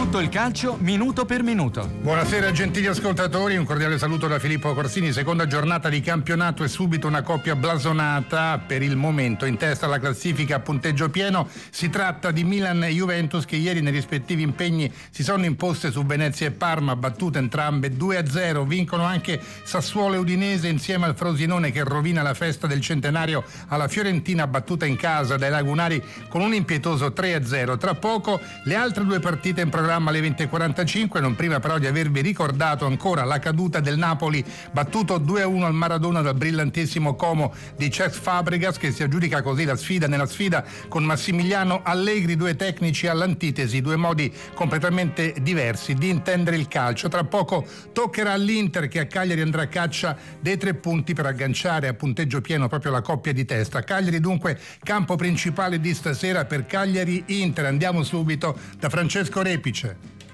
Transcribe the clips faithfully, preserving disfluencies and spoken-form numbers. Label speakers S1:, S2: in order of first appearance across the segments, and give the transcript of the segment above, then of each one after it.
S1: Tutto il calcio minuto per minuto.
S2: Buonasera gentili ascoltatori, un cordiale saluto da Filippo Corsini. Seconda giornata di campionato e subito una coppia blasonata per il momento. In testa alla classifica a punteggio pieno si tratta di Milan e Juventus, che ieri nei rispettivi impegni si sono imposte su Venezia e Parma, battute entrambe due a zero. Vincono anche Sassuolo e Udinese insieme al Frosinone, che rovina la festa del centenario alla Fiorentina, battuta in casa dai lagunari con un impietoso tre a zero. Tra poco le altre due partite in programma alle venti e quarantacinque, non prima però di avervi ricordato ancora la caduta del Napoli, battuto due a uno al Maradona dal brillantissimo Como di Cesc Fabregas, che si aggiudica così la sfida nella sfida con Massimiliano Allegri, due tecnici all'antitesi, due modi completamente diversi di intendere il calcio. Tra poco toccherà all'Inter, che a Cagliari andrà a caccia dei tre punti per agganciare a punteggio pieno proprio la coppia di testa. Cagliari dunque campo principale di stasera per Cagliari-Inter. Andiamo subito da Francesco Repice.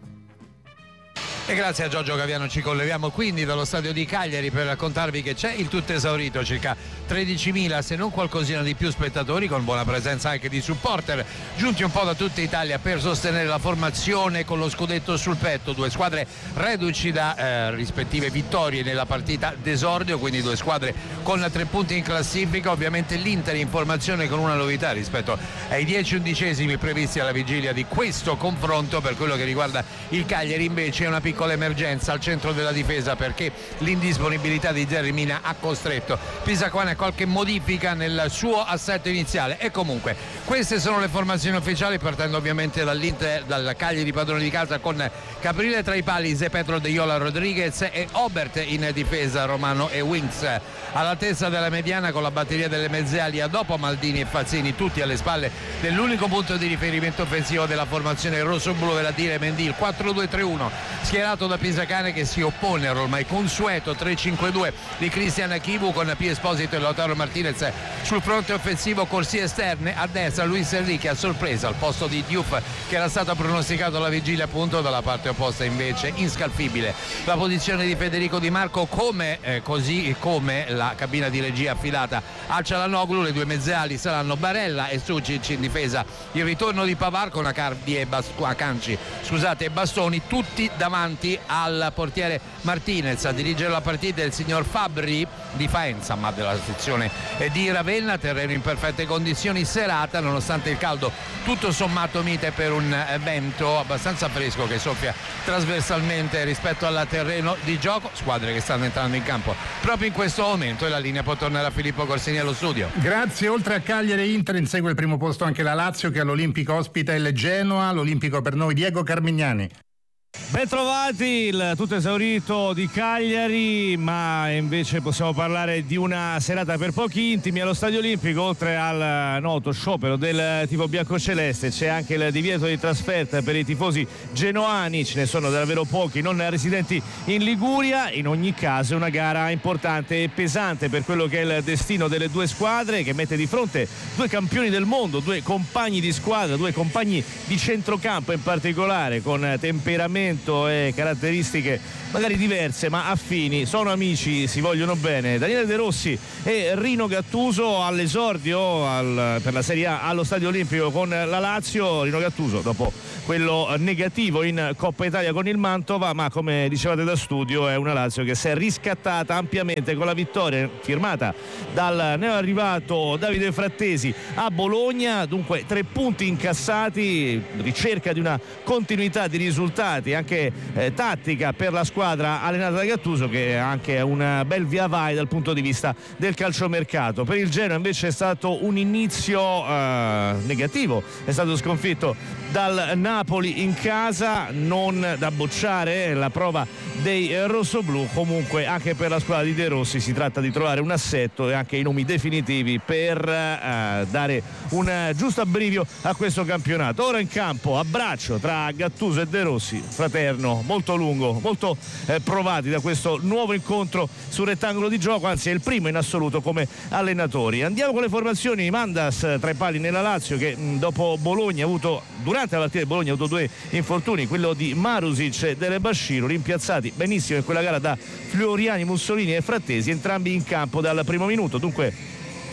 S3: E grazie a Giorgio Gaviano ci colleghiamo quindi dallo stadio di Cagliari per raccontarvi che c'è il tutto esaurito, circa tredicimila se non qualcosina di più spettatori, con buona presenza anche di supporter giunti un po' da tutta Italia per sostenere la formazione con lo scudetto sul petto. Due squadre reduci da eh, rispettive vittorie nella partita d'esordio, quindi due squadre con tre punti in classifica. Ovviamente l'Inter in formazione con una novità rispetto ai dieci undicesimi previsti alla vigilia di questo confronto. Per quello che riguarda il Cagliari invece è una piccola emergenza al centro della difesa, perché l'indisponibilità di Jerry Mina ha costretto Pisacquane a qualche modifica nel suo assetto iniziale. E comunque queste sono le formazioni ufficiali, partendo ovviamente dall'Inter, dal Cagliari padrone di casa, con Caprile tra i pali, Zé Pedro, De Iola, Rodriguez e Obert in difesa, Romano e Winks all'altezza della mediana, con la batteria delle mezze ali a dopo Maldini e Fazzini, tutti alle spalle dell'unico punto di riferimento offensivo della formazione rosso-blu, vale a dire Mendy, il quattro due tre uno schierato da Pisacane, che si oppone all'ormai consueto tre cinque due di Cristian Chivu, con Pio Esposito e Lautaro Martinez sul fronte offensivo, corsie esterne a destra Luis Enrique a sorpresa al posto di Diouf, che era stato pronosticato alla vigilia, appunto dalla parte opposta invece inscalfibile la posizione di Federico Di Marco, come eh, così come la cabina di regia affidata a Cialanoglu. Le due mezzeali saranno Barella e Sucic in difesa, il ritorno di Pavard con Acardi e Bast- Acanci scusate, e Bastoni, tutti davanti al portiere Martinez. A dirigere la partita il signor Fabri di Faenza, ma della sezione di Ravenna. Terreno in perfette condizioni serata, nonostante il caldo tutto sommato mite per un vento abbastanza fresco che soffia trasversalmente rispetto al terreno di gioco. Squadre che stanno entrando in campo proprio in questo momento, e la linea può tornare a Filippo Corsini allo studio.
S2: Grazie. Oltre a Cagliari e Inter insegue il primo posto anche la Lazio, che all'Olimpico ospita il Genoa. L'Olimpico per noi Diego Carmignani.
S4: Ben trovati, il tutto esaurito di Cagliari, ma invece possiamo parlare di una serata per pochi intimi allo Stadio Olimpico. Oltre al noto sciopero del tifo biancoceleste c'è anche il divieto di trasferta per i tifosi genoani, ce ne sono davvero pochi non residenti in Liguria. In ogni caso è una gara importante e pesante per quello che è il destino delle due squadre, che mette di fronte due campioni del mondo, due compagni di squadra, due compagni di centrocampo in particolare, con temperamento e caratteristiche magari diverse ma affini, sono amici, si vogliono bene. Daniele De Rossi e Rino Gattuso all'esordio al, per la Serie A allo Stadio Olimpico con la Lazio. Rino Gattuso dopo quello negativo in Coppa Italia con il Mantova, ma come dicevate da studio è una Lazio che si è riscattata ampiamente con la vittoria firmata dal neoarrivato Davide Frattesi a Bologna. Dunque tre punti incassati, ricerca di una continuità di risultati anche eh, tattica per la squadra allenata da Gattuso, che ha anche un bel via vai dal punto di vista del calciomercato. Per il Genoa invece è stato un inizio eh, negativo, è stato sconfitto dal Napoli in casa, non da bocciare la prova dei rossoblù. Comunque anche per la squadra di De Rossi si tratta di trovare un assetto e anche i nomi definitivi per eh, dare un giusto abbrivio a questo campionato. Ora in campo abbraccio tra Gattuso e De Rossi, fraterno, molto lungo, molto eh, provati da questo nuovo incontro sul rettangolo di gioco, anzi è il primo in assoluto come allenatori. Andiamo con le formazioni. Mandas tra i pali nella Lazio, che mh, dopo Bologna ha avuto, durante la partita di Bologna ha avuto due infortuni, quello di Marusic e Dele Bashiru, rimpiazzati benissimo in quella gara da Floriani, Mussolini e Frattesi, entrambi in campo dal primo minuto. Dunque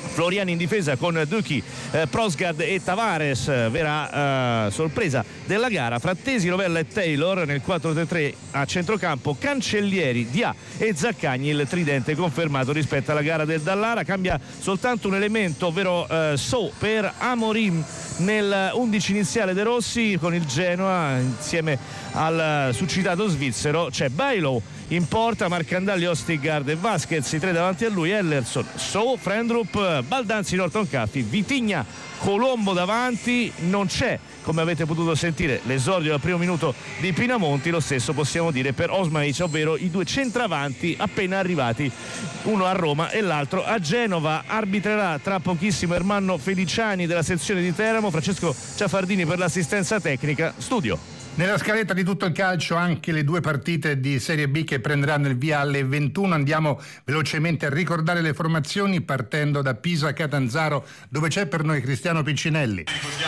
S4: Floriani in difesa con Ducchi, eh, Prosgard e Tavares, vera eh, sorpresa della gara. Frattesi, Rovella e Taylor nel quattro tre tre a centrocampo, Cancellieri, Dia e Zaccagni, il tridente confermato rispetto alla gara del Dallara. Cambia soltanto un elemento, ovvero eh, So per Amorim nel undici iniziale De Rossi con il Genoa. Insieme al suscitato svizzero c'è Bailo in porta, Marcandalli, Ostigard e Vasquez, i tre davanti a lui, Ellerson, So, Frendrup, Baldanzi, Norton Caffi, Vitigna, Colombo davanti. Non c'è, come avete potuto sentire, l'esordio al primo minuto di Pinamonti. Lo stesso possiamo dire per Osmaic, ovvero i due centravanti appena arrivati, uno a Roma e l'altro a Genova. Arbitrerà tra pochissimo Ermanno Feliciani della sezione di Teramo, Francesco Ciafardini per l'assistenza tecnica. Studio.
S2: Nella scaletta di tutto il calcio anche le due partite di Serie B che prenderanno il via alle ventuno. Andiamo velocemente a ricordare le formazioni partendo da Pisa Catanzaro, dove c'è per noi Cristiano Piccinelli.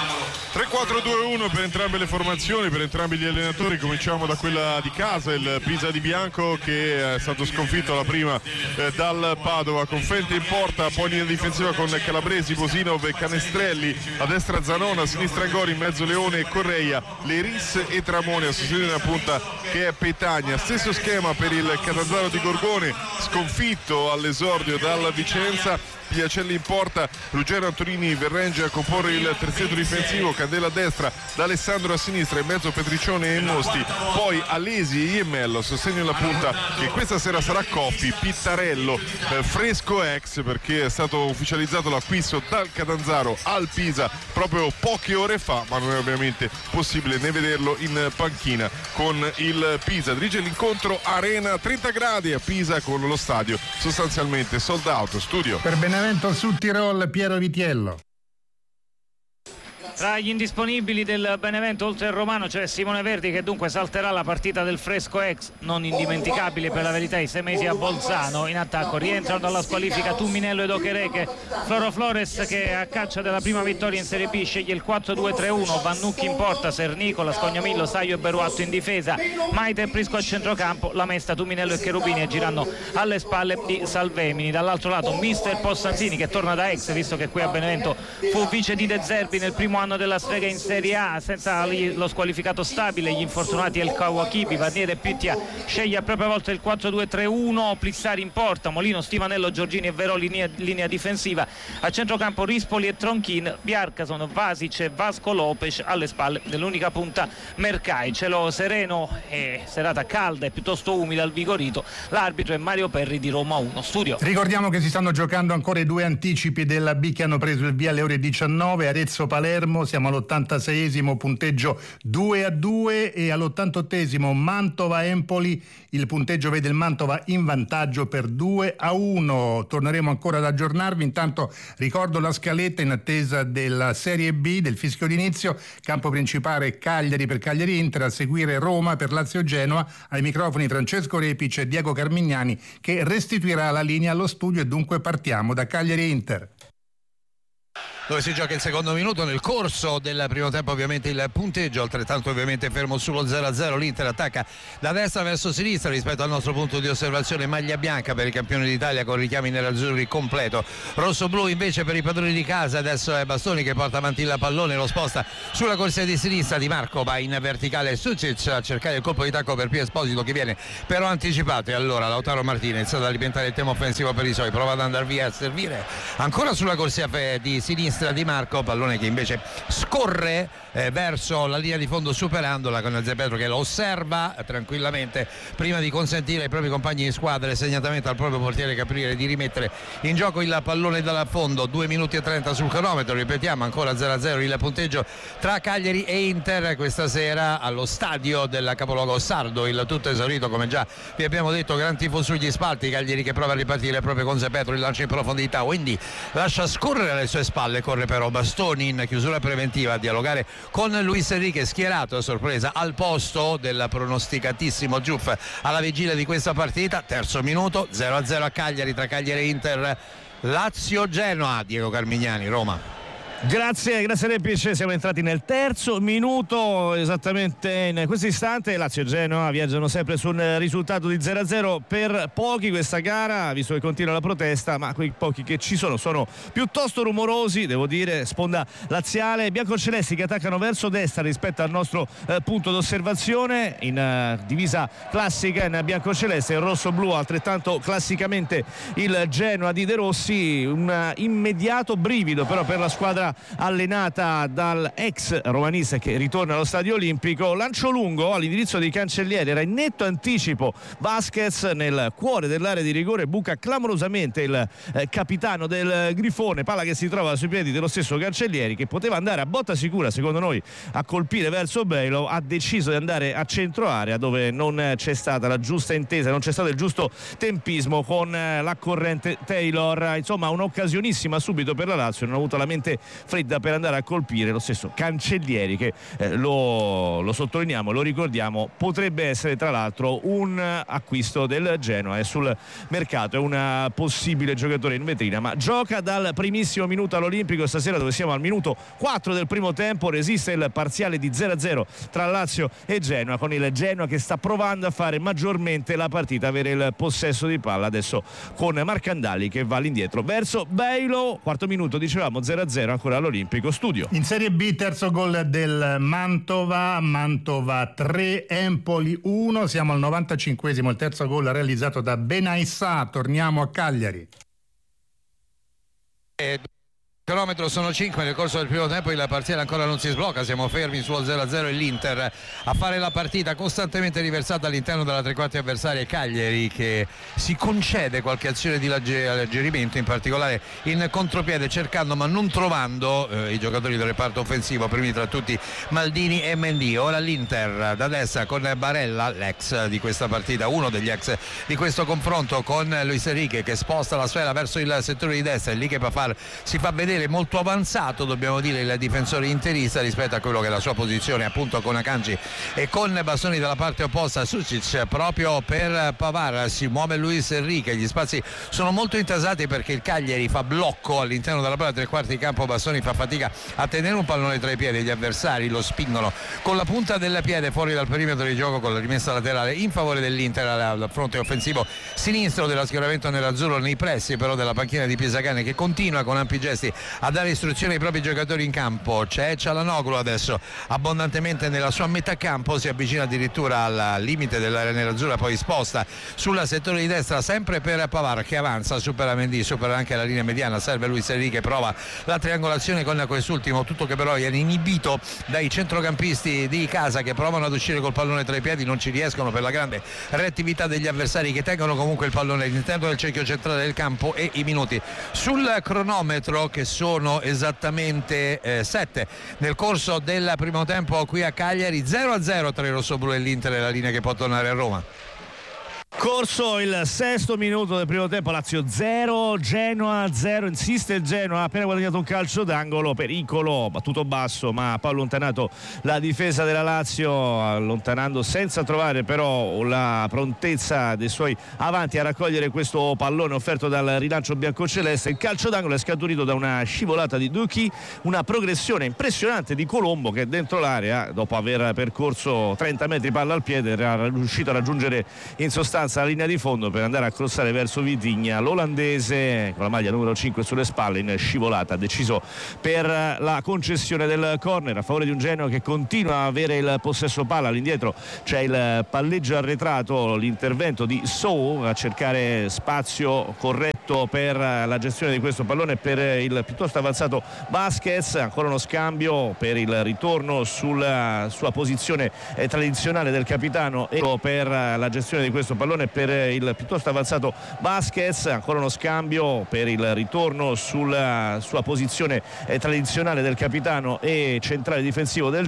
S5: tre quattro due uno per entrambe le formazioni, per entrambi gli allenatori. Cominciamo da quella di casa, il Pisa di Bianco, che è stato sconfitto alla prima eh, dal Padova, con Fente in porta, poi linea difensiva con Calabresi, Bosinov e Canestrelli, a destra Zanona, a sinistra Gori, in mezzo Leone e Correia, Leris e Tramoni, a sostenere una punta che è Petagna. Stesso schema per il Catanzaro di Gorgone, sconfitto all'esordio dal Vicenza. Piacelli in porta, Ruggero Antonini Verrenge a comporre il terzetto difensivo, Candela a destra, D'Alessandro a sinistra, in mezzo Petriccione e Mosti, poi Alesi e Iemmello, sostegno la punta che questa sera sarà Coffi, Pittarello, eh, fresco ex, perché è stato ufficializzato l'acquisto dal Catanzaro al Pisa proprio poche ore fa, ma non è ovviamente possibile né vederlo in panchina con il Pisa. Dirige l'incontro Arena trenta gradi a Pisa, con lo stadio sostanzialmente sold out. Studio
S2: Per Benevento Sud Tirol, Piero Vitiello.
S6: Tra gli indisponibili del Benevento, oltre al romano, c'è Simone Verdi, che dunque salterà la partita del fresco ex, non indimenticabile per la verità, i sei mesi a Bolzano. In attacco rientrano dalla squalifica Tuminello ed Okereke, Floro Flores, che a caccia della prima vittoria in Serie B sceglie il quattro due tre uno, Vannucchi in porta, Sernicola, Scognamillo, Saio e Beruatto in difesa, Maite e Prisco a centrocampo, la Mesta, Tuminello e Cherubini aggiranno alle spalle di Salvemini. Dall'altro lato mister Possanzini, che torna da ex, visto che qui a Benevento fu vice di De Zerbi nel primo anno della strega in Serie A, senza lo squalificato stabile, gli infortunati El Kawakibi, Vaniere e Pittia, sceglie a propria volta il quattro due tre uno, Plissari in porta, Molino, Stivanello, Giorgini e Verò linea, linea difensiva, a centrocampo Rispoli e Tronchin, Biarcason, Vasic e Vasco Lopez, alle spalle dell'unica punta Mercai. Cielo sereno e serata calda e piuttosto umida al Vigorito, l'arbitro è Mario Perri di Roma uno. Studio.
S2: Ricordiamo che si stanno giocando ancora i due anticipi della B che hanno preso il via alle ore diciannove, Arezzo-Palermo, siamo all'ottantaseiesimo, punteggio due a due, e all'ottantottesimo Mantova-Empoli, il punteggio vede il Mantova in vantaggio per due a uno. Torneremo ancora ad aggiornarvi, intanto ricordo la scaletta in attesa della Serie B, del fischio d'inizio. Campo principale Cagliari per Cagliari Inter, a seguire Roma per Lazio Genoa, ai microfoni Francesco Repic e Diego Carmignani, che restituirà la linea allo studio, e dunque partiamo da Cagliari Inter,
S3: dove si gioca il secondo minuto. Nel corso del primo tempo ovviamente il punteggio altrettanto ovviamente fermo sullo zero a zero. L'Inter attacca da destra verso sinistra rispetto al nostro punto di osservazione, maglia bianca per i campioni d'Italia con richiami nerazzurri completo, rosso-blu invece per i padroni di casa. Adesso è Bastoni che porta avanti il pallone, lo sposta sulla corsia di sinistra, Di Marco va in verticale, Sucic a cercare il colpo di tacco per Pio Esposito, che viene però anticipato, e allora Lautaro Martinez ad alimentare il tema offensivo per i suoi, prova ad andare via a servire ancora sulla corsia di sinistra Di Marco, pallone che invece scorre eh, verso la linea di fondo superandola, con Zepetro che lo osserva tranquillamente prima di consentire ai propri compagni di squadra e segnatamente al proprio portiere Capriere di rimettere in gioco il pallone dal fondo. Due minuti e trenta sul cronometro, ripetiamo ancora zero a zero il punteggio tra Cagliari e Inter questa sera allo stadio del capoluogo sardo, il tutto esaurito come già vi abbiamo detto, gran tifo sugli spalti, Cagliari che prova a ripartire proprio con Zepetro, il lancio in profondità, quindi lascia scorrere alle sue spalle, corre però Bastoni in chiusura preventiva a dialogare con Luis Enrique, schierato a sorpresa al posto del pronosticatissimo Giuff alla vigilia di questa partita. Terzo minuto, zero a zero a Cagliari, tra Cagliari e Inter. Lazio Genoa, Diego Carmignani, Roma.
S4: Grazie, grazie Repic, siamo entrati nel terzo minuto, esattamente in questo istante Lazio e Genoa viaggiano sempre sul risultato di zero a zero. Per pochi questa gara, visto che continua la protesta, ma quei pochi che ci sono sono piuttosto rumorosi, devo dire, sponda laziale. Biancocelesti che attaccano verso destra rispetto al nostro eh, punto d'osservazione, in eh, divisa classica in biancoceleste, il rosso-blu altrettanto classicamente il Genoa di De Rossi. Un uh, immediato brivido però per la squadra allenata dal ex romanista che ritorna allo Stadio Olimpico. Lancio lungo all'indirizzo dei cancellieri, era in netto anticipo Vasquez nel cuore dell'area di rigore, buca clamorosamente il eh, capitano del Grifone, palla che si trova sui piedi dello stesso Cancellieri, che poteva andare a botta sicura secondo noi a colpire verso Beilo, ha deciso di andare a centro area dove non c'è stata la giusta intesa, non c'è stato il giusto tempismo con eh, la corrente Taylor. Insomma, un'occasionissima subito per la Lazio, non ha avuto la mente fredda per andare a colpire lo stesso Cancellieri che eh, lo, lo sottolineiamo, lo ricordiamo, potrebbe essere tra l'altro un acquisto del Genoa, è sul mercato, è un possibile giocatore in vetrina, ma gioca dal primissimo minuto all'Olimpico stasera, dove siamo al minuto quattro del primo tempo. Resiste il parziale di zero a zero tra Lazio e Genoa, con il Genoa che sta provando a fare maggiormente la partita, avere il possesso di palla adesso con Marcandali che va all'indietro verso Beilo. Quarto minuto, dicevamo zero a zero ancora all'Olimpico Studio.
S2: In Serie B terzo gol del Mantova, Mantova tre, Empoli uno, siamo al novantacinquesimo, il terzo gol realizzato da Benaissà. Torniamo a Cagliari.
S3: Il cronometro sono cinque, nel corso del primo tempo il parziale ancora non si sblocca, siamo fermi sullo zero a zero e l'Inter a fare la partita costantemente riversata all'interno della tre quarti avversaria. Cagliari che si concede qualche azione di alleggerimento, in particolare in contropiede, cercando ma non trovando eh, i giocatori del reparto offensivo, primi tra tutti Maldini e Mendy. Ora l'Inter da destra con Barella, l'ex di questa partita, uno degli ex di questo confronto, con Luis Enrique che sposta la sfera verso il settore di destra, e lì che Pafar si fa vedere molto avanzato, dobbiamo dire, il difensore interista rispetto a quello che è la sua posizione appunto con Akanji e con bastoni dalla parte opposta. Sucic proprio per Pavard, si muove Luis Enrique, gli spazi sono molto intasati perché il Cagliari fa blocco all'interno della propria tre quarti di campo. Bastoni fa fatica a tenere un pallone tra i piedi, gli avversari lo spingono con la punta del piede fuori dal perimetro di gioco, con la rimessa laterale in favore dell'Inter al fronte offensivo sinistro della schieramento nerazzurro, nei pressi però della panchina di Pisacane, che continua con ampi gesti a dare istruzioni ai propri giocatori in campo. C'è Cialanoglu adesso abbondantemente nella sua metà campo, si avvicina addirittura al limite dell'area nerazzurra, poi sposta sulla settore di destra sempre per Pavard che avanza, supera Mendy, supera anche la linea mediana, serve Luis Enrique, prova la triangolazione con quest'ultimo, tutto che però è inibito dai centrocampisti di casa che provano ad uscire col pallone tra i piedi, non ci riescono per la grande reattività degli avversari che tengono comunque il pallone all'interno del cerchio centrale del campo. E i minuti sul cronometro, che sono esattamente eh, sette nel corso del primo tempo qui a Cagliari. Zero a zero tra il rossoblu e l'Inter, è la linea che può tornare a Roma.
S4: Corso il sesto minuto del primo tempo, Lazio zero, Genoa zero, insiste il Genoa, ha appena guadagnato un calcio d'angolo, pericolo, battuto basso ma poi allontanato la difesa della Lazio, allontanando senza trovare però la prontezza dei suoi avanti a raccogliere questo pallone offerto dal rilancio biancoceleste. Il calcio d'angolo è scaturito da una scivolata di Duchi, una progressione impressionante di Colombo che dentro l'area, dopo aver percorso trenta metri palla al piede, era riuscito a raggiungere in sostanza la linea di fondo per andare a crossare verso Vitigna. L'olandese con la maglia numero cinque sulle spalle in scivolata ha deciso per la concessione del corner a favore di un Genoa che continua a avere il possesso palla. All'indietro c'è il palleggio arretrato, l'intervento di Sou a cercare spazio corretto per la gestione di questo pallone per il piuttosto avanzato Vasquez. Ancora uno scambio per il ritorno sulla sua posizione tradizionale del capitano e per la gestione di questo pallone per il piuttosto avanzato Vasquez. Ancora uno scambio per il ritorno sulla sua posizione tradizionale del capitano e centrale difensivo del